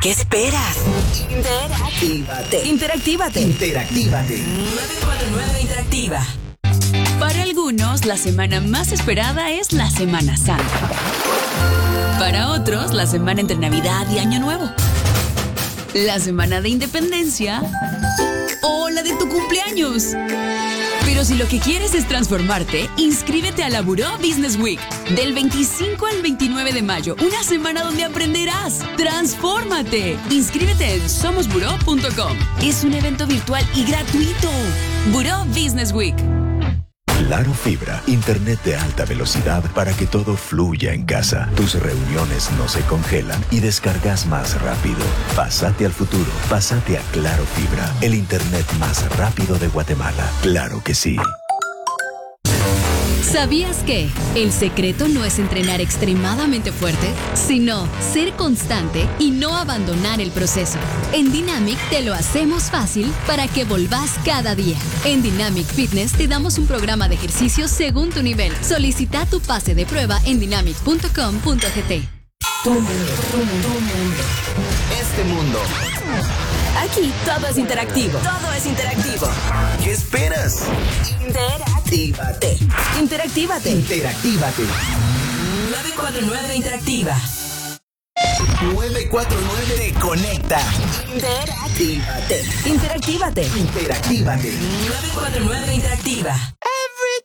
¿Qué esperas? Interactívate. 949 Interactiva. Para algunos, la semana más esperada es la Semana Santa. Para otros, la semana entre Navidad y Año Nuevo. La semana de Independencia o la de tu cumpleaños. Pero si lo que quieres es transformarte, inscríbete a la Buró Business Week. Del 25 al 29 de mayo, una semana donde aprenderás. ¡Transfórmate! Inscríbete en somosburó.com. Es un evento virtual y gratuito. Buró Business Week. Claro Fibra, internet de alta velocidad para que todo fluya en casa. Tus reuniones no se congelan y descargas más rápido. Pásate al futuro, pásate a Claro Fibra, el internet más rápido de Guatemala. Claro que sí. ¿Sabías que el secreto no es entrenar extremadamente fuerte, sino ser constante y no abandonar el proceso? En Dynamic te lo hacemos fácil para que volvás cada día. En Dynamic Fitness te damos un programa de ejercicios según tu nivel. Solicita tu pase de prueba en dynamic.com.gt. Tu mundo. Este mundo. Aquí todo es interactivo. ¿Qué esperas? Interactívate. 949 Interactiva. 949 te conecta. Interactívate. 949 Interactiva.